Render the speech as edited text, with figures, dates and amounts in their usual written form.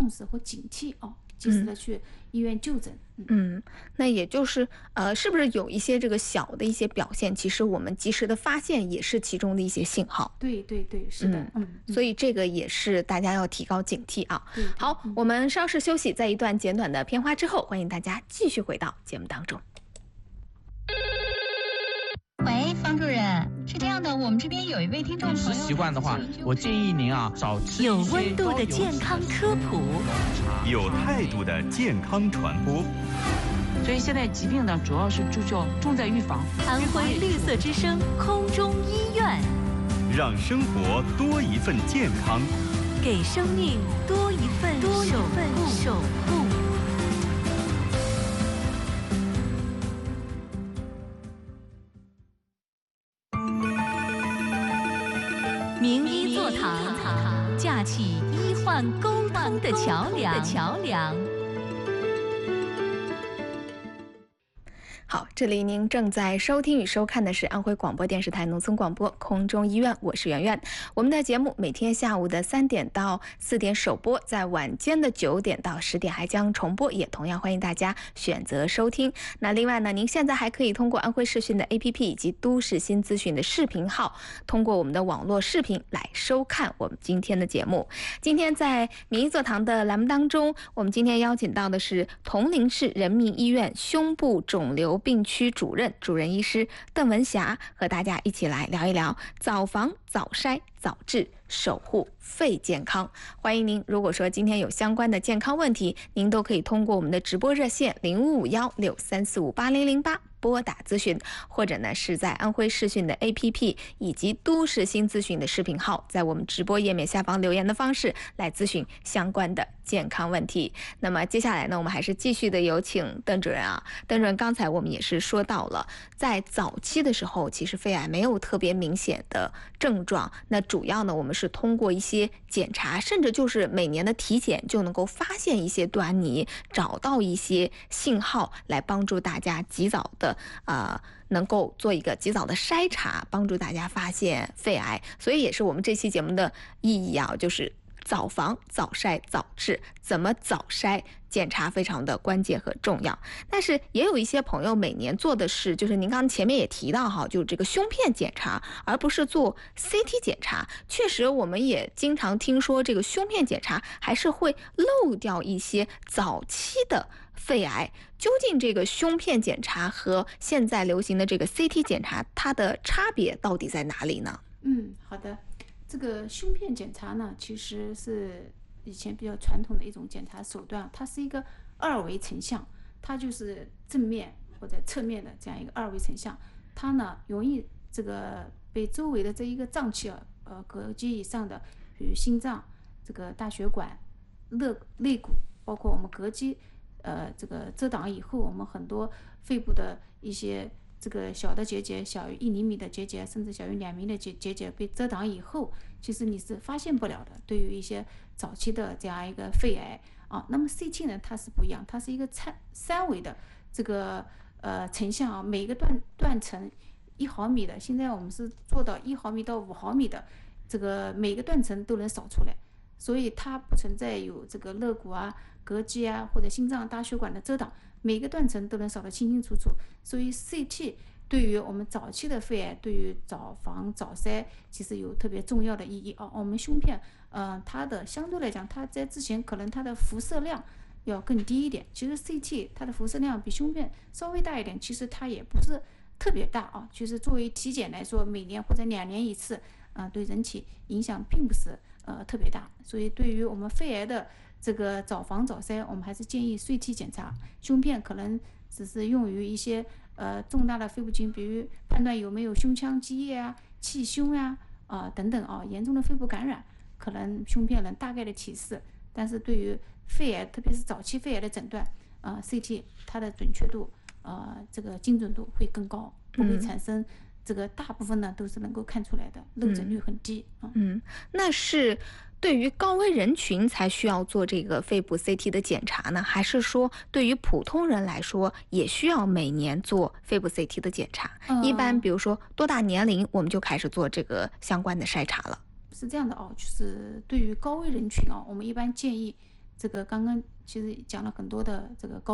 重视或警惕及时的去医院就诊。 那也就是是不是有一些这个小的一些表现，其实我们及时的发现也是其中的一些信号？ 对对对，是的。 所以这个也是大家要提高警惕啊。 对， 好，我们稍事休息，在一段简短的片花之后，欢迎大家继续回到节目当中。 喂，方主任，是这样的，我们这边有一位听众朋友， 饮食习惯的话，我建议您少吃有温度的健康科普， 有态度的健康传播。 所以现在疾病呢，主要是重在预防。 安徽绿色之声空中医院， 让生活多一份健康， 给生命多一份守护。名医座堂，架起医患沟通的桥梁。 好，这里您正在收听与收看的是安徽广播电视台农村广播空中医院，我是圆圆。我们的节目每天下午的3点到4点首播，在晚间的9点到10点还将重播，也同样欢迎大家选择收听。那另外呢，您现在还可以通过安徽视讯的 APP 以及都市新资讯的视频号，通过我们的网络视频来收看我们今天的节目。今天在名医座堂的栏目当中，我们今天邀请到的是铜陵市人民医院胸部肿瘤病区主任医师邓文霞，和大家一起来聊一聊早防早筛早治，守护肺健康。欢迎您，如果说今天有相关的健康问题，您都可以通过我们的直播热线055163458008拨打咨询，或者呢是在安徽视讯的 APP 以及都市新资讯的视频号，在我们直播页面下方留言的方式来咨询相关的健康问题。那么接下来呢，我们还是继续的有请邓主任啊。邓主任，刚才我们也是说到了，在早期的时候，其实肺癌没有特别明显的症状，那主要呢，我们是通过一些检查，甚至就是每年的体检，就能够发现一些端倪，找到一些信号，来帮助大家及早的能够做一个及早的筛查，帮助大家发现肺癌。所以也是我们这期节目的意义啊，就是早防早筛早治，怎么早筛检查非常的关键和重要。但是也有一些朋友每年做的是，就是您刚前面也提到哈，就这个胸片检查，而不是做 CT 检查。确实我们也经常听说这个胸片检查还是会漏掉一些早期的肺癌。究竟这个胸片检查和现在流行的这个 CT 检查，它的差别到底在哪里呢？ 好的。这个胸片检查呢，其实是以前比较传统的一种检查手段，它是一个2维成像，它就是正面或者侧面的这样一个2维成像，它呢容易这个被周围的这一个脏器膈肌以上的，比如心脏、这个大血管、肋骨，包括我们膈肌这个遮挡以后，我们很多肺部的一些这个小的结节，小于1厘米的结节，甚至小于2厘米的结节被遮挡以后，其实你是发现不了的。对于一些早期的这样一个肺癌那么 CT 呢，它是不一样，它是一个3维的这个成像每个断层1毫米的，现在我们是做到1毫米到5毫米的，这个每个断层都能扫出来，所以它不存在有这个肋骨膈肌或者心脏大血管的遮挡，每个断层都能扫得清清楚楚。所以 CT 对于我们早期的肺癌，对于早防早筛其实有特别重要的意义我们胸片它的相对来讲，它在之前可能它的辐射量要更低一点，其实 CT 它的辐射量比胸片稍微大一点，其实它也不是特别大其实作为体检来说，每年或者2年一次对人体影响并不是特别大。所以对于我们肺癌的这个早防早筛，我们还是建议 CT 检查，胸片可能只是用于一些重大的肺部疾病，比如判断有没有胸腔积液气胸等等严重的肺部感染，可能胸片能大概的提示。但是对于肺癌，特别是早期肺癌的诊断CT 它的准确度这个精准度会更高，不会产生这个大部分呢都是能够看出来的，漏诊率很低那是对于高危人群才需要做这个肺部 CT 的检查呢，还是说对于普通人来说也需要每年做肺部 CT 的检查？一般比如说多大年龄我们就开始做这个相关的筛查了？ 是这样的就是对于高危人群我们一般建议这个刚刚其实讲了很多的这个高